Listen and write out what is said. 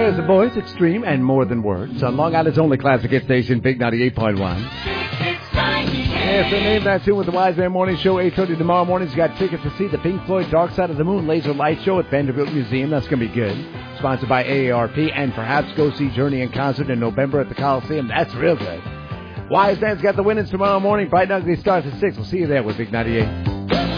There's the voice, extreme, and more than words on Long Island's only classic hit station, Big 98.1. Yes, the name that tune with the Wise Man Morning Show, 8:30 tomorrow morning. You got tickets to see the Pink Floyd Dark Side of the Moon Laser Light Show at Vanderbilt Museum. That's going to be good. Sponsored by AARP, and perhaps go see Journey in concert in November at the Coliseum. That's real good. Wise Man's got the winnings tomorrow morning. Bright and Ugly starts at 6. We'll see you there with Big 98.